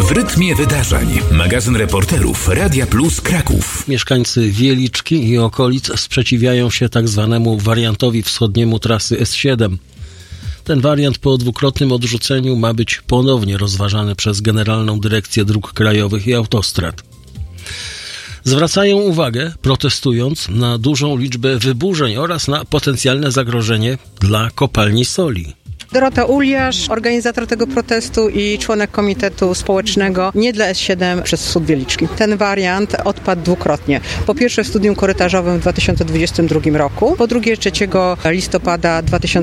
W rytmie wydarzeń. Magazyn reporterów Radia Plus Kraków. Mieszkańcy Wieliczki i okolic sprzeciwiają się tak zwanemu wariantowi wschodniemu trasy S7. Ten wariant po dwukrotnym odrzuceniu ma być ponownie rozważany przez Generalną Dyrekcję Dróg Krajowych i Autostrad. Zwracają uwagę, protestując, na dużą liczbę wyburzeń oraz na potencjalne zagrożenie dla kopalni soli. Dorota Uliarz, organizator tego protestu i członek Komitetu Społecznego Nie dla S7 przez Wschód Wieliczki. Ten wariant odpadł dwukrotnie. Po pierwsze w studium korytarzowym w 2022 roku, po drugie 3 listopada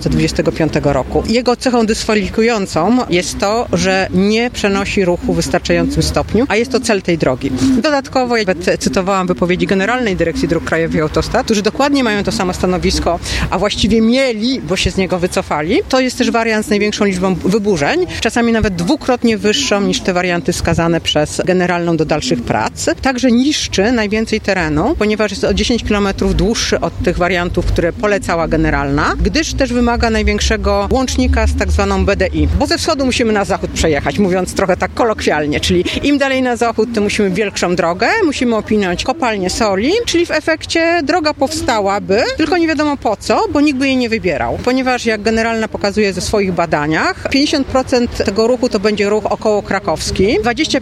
2025 roku. Jego cechą dyskwalifikującą jest to, że nie przenosi ruchu w wystarczającym stopniu, a jest to cel tej drogi. Dodatkowo, jak cytowałam wypowiedzi Generalnej Dyrekcji Dróg Krajowych i Autostrad, którzy dokładnie mają to samo stanowisko, a właściwie mieli, bo się z niego wycofali, to jest też wariant z największą liczbą wyburzeń, czasami nawet dwukrotnie wyższą niż te warianty wskazane przez Generalną do dalszych prac. Także niszczy najwięcej terenu, ponieważ jest o 10 km dłuższy od tych wariantów, które polecała Generalna, gdyż też wymaga największego łącznika z tak zwaną BDI. Bo ze wschodu musimy na zachód przejechać, mówiąc trochę tak kolokwialnie, czyli im dalej na zachód, to musimy większą drogę, musimy opinąć kopalnię soli, czyli w efekcie droga powstałaby, tylko nie wiadomo po co, bo nikt by jej nie wybierał. Ponieważ jak Generalna pokazuje ze swoich badaniach, 50% tego ruchu to będzie ruch okołokrakowski,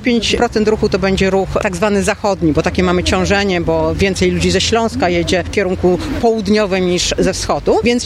25% ruchu to będzie ruch tak zwany zachodni, bo takie mamy ciążenie, bo więcej ludzi ze Śląska jedzie w kierunku południowym niż ze wschodu, więc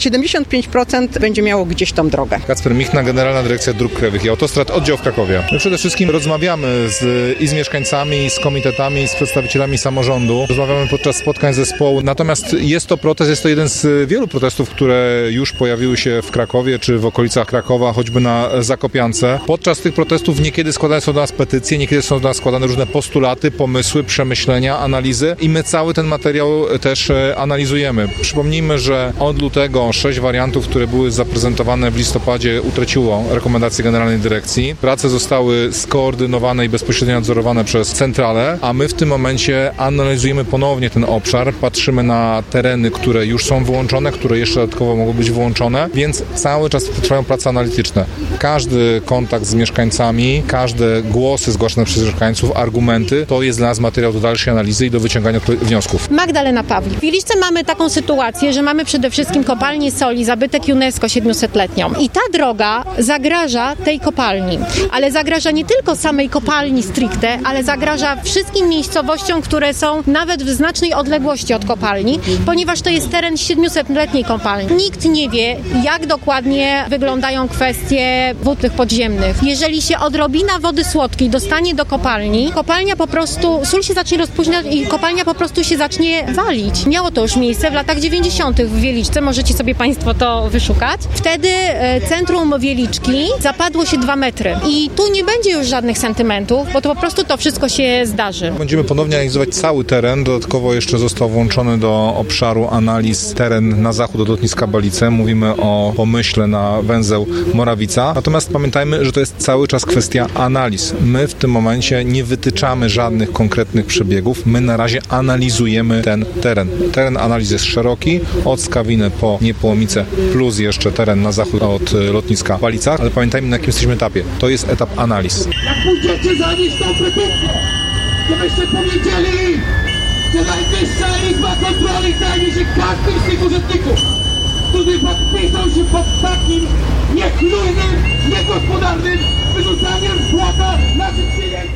75% będzie miało gdzieś tą drogę. Kacper Michna, Generalna Dyrekcja Dróg Krajowych i Autostrad, oddział w Krakowie. My przede wszystkim rozmawiamy z mieszkańcami, z komitetami, z przedstawicielami samorządu. Rozmawiamy podczas spotkań zespołu. Natomiast jest to protest, jest to jeden z wielu protestów, które już pojawiły się w Krakowie czy w okolicach Krakowa, choćby na Zakopiance. Podczas tych protestów niekiedy składane są do nas petycje, niekiedy są do nas składane różne postulaty, pomysły, przemyślenia, analizy i my cały ten materiał też analizujemy. Przypomnijmy, że od lutego 6 wariantów, które były zaprezentowane w listopadzie, utraciło rekomendacje Generalnej Dyrekcji. Prace zostały skoordynowane i bezpośrednio nadzorowane przez centralę, a my w tym momencie analizujemy ponownie ten obszar, patrzymy na tereny, które już są wyłączone, które jeszcze dodatkowo mogą być włączone, więc cały czas trwają prace analityczne. Każdy kontakt z mieszkańcami, każde głosy zgłaszane przez mieszkańców, argumenty, to jest dla nas materiał do dalszej analizy i do wyciągania wniosków. Magdalena Pawlik. W Wieliczce mamy taką sytuację, że mamy przede wszystkim kopalnię soli, zabytek UNESCO 700-letnią. I ta droga zagraża tej kopalni. Ale zagraża nie tylko samej kopalni stricte, ale zagraża wszystkim miejscowościom, które są nawet w znacznej odległości od kopalni, ponieważ to jest teren 700-letniej kopalni. Nikt nie wie, jak dokładnie wyglądają kwestie wód tych podziemnych. Jeżeli się odrobina wody słodkiej dostanie do kopalni, kopalnia po prostu, sól się zacznie rozpóźniać i kopalnia po prostu się zacznie walić. Miało to już miejsce w latach 90. w Wieliczce, możecie sobie Państwo to wyszukać. Wtedy centrum Wieliczki zapadło się 2 metry i tu nie będzie już żadnych sentymentów, bo to po prostu to wszystko się zdarzy. Będziemy ponownie analizować cały teren, dodatkowo jeszcze został włączony do obszaru analiz teren na zachód od lotniska Balice. Mówimy o pomyśle na węzeł Morawica. Natomiast pamiętajmy, że to jest cały czas kwestia analiz. My w tym momencie nie wytyczamy żadnych konkretnych przebiegów. My na razie analizujemy ten teren. Teren analiz jest szeroki, od Skawiny po Niepołomice, plus jeszcze teren na zachód od lotniska Balica, ale pamiętajmy, na jakim jesteśmy etapie. To jest etap analiz. Jak pójdziecie zanieść tą petycję, to byście powiedzieli, że Najwyższa Izba Kontroli zajmie się każdym z tych urzędników, którzy podpiszą się pod takim niechlujnym, niegospodarnym wyrzucaniem złota naszych pieniędzy.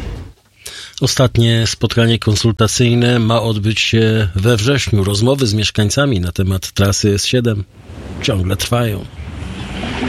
Ostatnie spotkanie konsultacyjne ma odbyć się we wrześniu. Rozmowy z mieszkańcami na temat trasy S7 ciągle trwają.